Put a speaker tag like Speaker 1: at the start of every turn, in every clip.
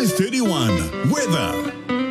Speaker 1: 5:31 weather.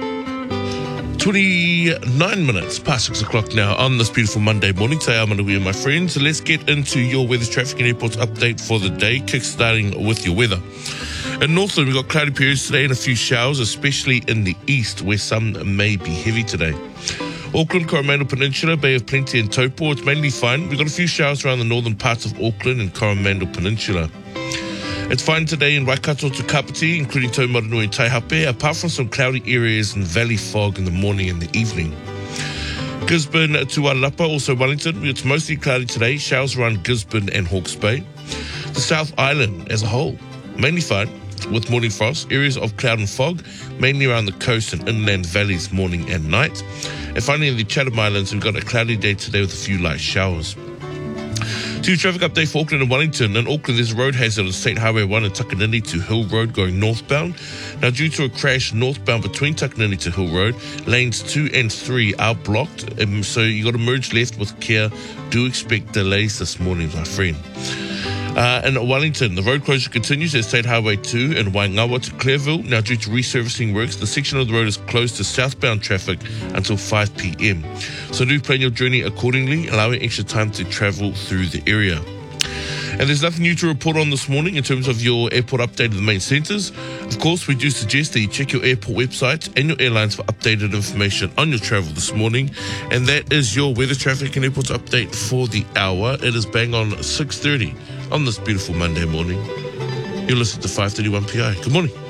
Speaker 2: 29 minutes past 6 o'clock now on this beautiful Monday morning. Today I'm Manawi and my friends. Let's get into your weather, traffic and airports update for the day, kickstarting with your weather. In Northland, we've got cloudy periods today and a few showers, especially in the east, where some may be heavy today. Auckland, Coromandel Peninsula, Bay of Plenty and Taupo, it's mainly fine. We've got a few showers around the northern parts of Auckland and Coromandel Peninsula. It's fine today in Waikato to Kapiti, including Taumarunui and Taihape, apart from some cloudy areas and valley fog in the morning and the evening. Gisborne to Waralapa, also Wellington, it's mostly cloudy today, showers around Gisborne and Hawke's Bay. The South Island as a whole, mainly fine, with morning frost, areas of cloud and fog, mainly around the coast and inland valleys morning and night. And finally in the Chatham Islands, we've got a cloudy day today with a few light showers. To traffic update for Auckland and Wellington. In Auckland, there's a road hazard on State Highway 1 and Takanini to Hill Road going northbound. Now, due to a crash northbound between Takanini to Hill Road, lanes 2 and 3 are blocked. So you got to merge left with care. Do expect delays this morning, my friend. In Wellington, the road closure continues at State Highway 2 in Waingawa to Clareville. Now, due to resurfacing works, the section of the road is closed to southbound traffic until 5 p.m. So do plan your journey accordingly, allowing extra time to travel through the area. And there's nothing new to report on this morning in terms of your airport update of the main centres. Of course, we do suggest that you check your airport website and your airlines for updated information on your travel this morning. And that is your weather, traffic and airports update for the hour. It is bang on 6:30 on this beautiful Monday morning. You're listening to 531 PI. Good morning.